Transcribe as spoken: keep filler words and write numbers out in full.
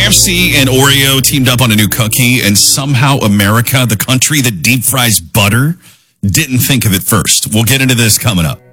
F C and Oreo teamed up on a new cookie, and somehow America, the country that deep fries butter, didn't think of it first. We'll get into this coming up.